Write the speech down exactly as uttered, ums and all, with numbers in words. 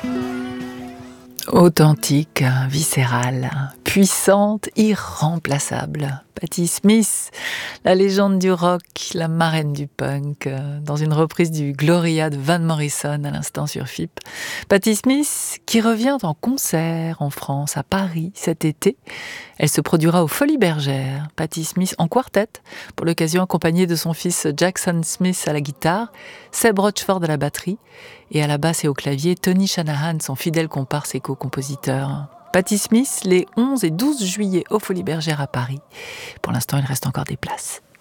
Authentique, viscérale, puissante, irremplaçable. Patti Smith, la légende du rock, la marraine du punk, dans une reprise du Gloria de Van Morrison à l'instant sur F I P. Patti Smith qui revient en concert en France, à Paris cet été. Elle se produira aux Folies Bergères. Patti Smith en quartet, pour l'occasion accompagnée de son fils Jackson Smith à la guitare, Seb Rochford à la batterie et à la basse et au clavier, Tony Shanahan, son fidèle comparse et co-compositeur. Patti Smith, les onze et douze juillet aux Folies Bergères à Paris. Pour l'instant, il reste encore des places.